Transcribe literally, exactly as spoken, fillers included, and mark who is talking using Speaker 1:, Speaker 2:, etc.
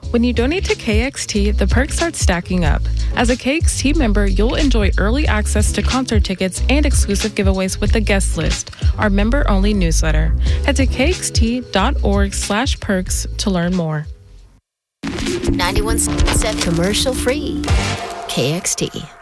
Speaker 1: When you donate to K X T, the perks start stacking up. As a K X T member, you'll enjoy early access to concert tickets and exclusive giveaways with the guest list, our member-only newsletter. Head to kxt.org slash perks to learn more.
Speaker 2: ninety-one point seven commercial free. K X T.